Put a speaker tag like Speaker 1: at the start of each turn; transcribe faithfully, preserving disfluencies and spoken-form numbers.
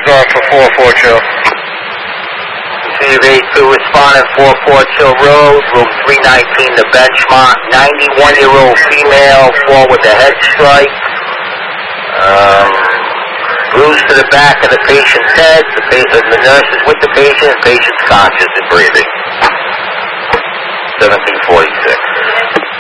Speaker 1: disregard for four four Chill.
Speaker 2: Receive eight two, responding four four Chill Road, room three nineteen, the benchmark, ninety-one-year-old female, fall with a head strike. Um, bruise to the back of the patient's head. The, patient, the nurse is with the patient. The patient's conscious and breathing. seventeen forty-six.